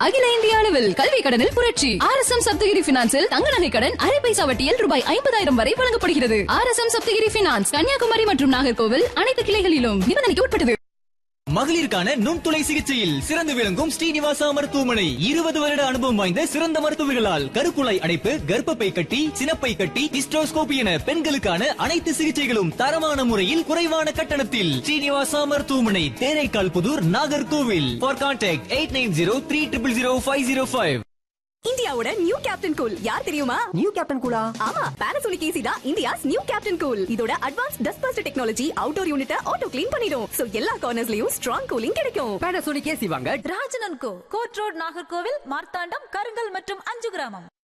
அகில இந்திய அளவில் கல்வி கடனில் புரட்சி. RSM சப்தகிரி பினான்சில் தங்க நகை கடன் அரை பைசா வட்டியில் ரூபாய் 50,000 வரை வழங்கப்படுகிறது. RSM சப்தகிரி பினான்ஸ் கன்னியாகுமரி மற்றும் நாகர்கோவில் அனைத்து கிளைகளிலும் நிபந்தனைக்கு உட்பட்டது. மகளிருக்கான நுண்துளை சிகிச்சையில் சிறந்து விளங்கும் ஸ்ரீனிவாசா மருத்துவமனை 20 வருட அனுபவம் வாய்ந்த சிறந்த மருத்துவர்களால் கருக்குழாய் அடைப்பு, கர்ப்பப்பை கட்டி, சினப்பை கட்டி, ஹிஸ்டோஸ்கோபி என பெண்களுக்கான அனைத்து சிகிச்சைகளும் தரமான முறையில் குறைவான கட்டணத்தில். ஸ்ரீனிவாசா மருத்துவமனை, தேரைக்கால் புதூர், நாகர்கோவில். For contact 8903000505. இந்தியாவோட நியூ கேப்டன் கூல் யார் தெரியுமா? நியூ கேப்டன் கூலா? ஆமா, Panasonic AC தான் இந்தியாஸ் நியூ கேப்டன் கூல். இதோட advance dust first technology outdoor யூனிட்ட auto clean பண்ணிடும். சோ எல்லா கார்னர்ஸ்லயும் ஸ்ட்ராங் கூலிங் கிடைக்கும். Panasonic AC வாங்க. ராஜனன் கோ, கோட் ரோட், நாகர்கோவில், மார்த்தாண்டம், கருங்கல் மற்றும் 5 கிராமம்.